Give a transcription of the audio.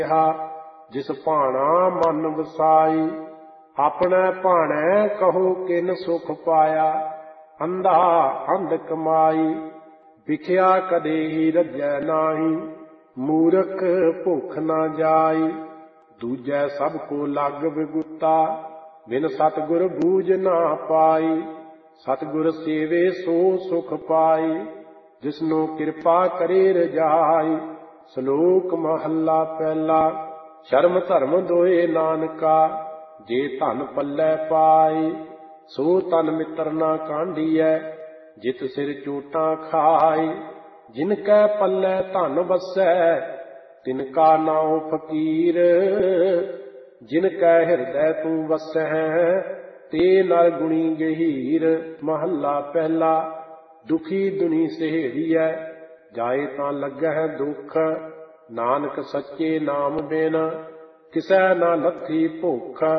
जिस भाना मन वसाई। अपने भाणे कहो किन सुख पाया, अंधा अंध कमाई। विख्या कदे ही रजै नाही, मूरख भुख न जाई। दूजै सब को लग विगुता, बिन सतगुर बूझ ना पाई। सतगुर सेवे सो सुख पाई, जिसनो कृपा करे रजाई। श्लोक महला पहला। शर्म धर्म दोए नानका, जे धन पल्लै पाई। सो तन मित्र ना कांढियै, जित सिर चोटां खाई। जिनकै पल्लै धन वसै, तिनका नाउ फकीर। जिनकै ਹਿਰਦੈ ਤੂੰ ਵਸੈ, ਤੇ ਨਰ ਗੁਣੀ ਗਹੀਰ। ਮਹੱਲਾ ਪਹਿਲਾ। ਦੁਖੀ ਦੁਨੀ ਸਹੇੜੀਐ, ਜਾਏ ਤਾਂ ਲੱਗਹਿ ਦੁਖ। ਨਾਨਕ ਸੱਚੇ ਨਾਮ ਬਿਨ, ਕਿਸੈ ਨਾ ਲੱਥੀ ਭੁੱਖ।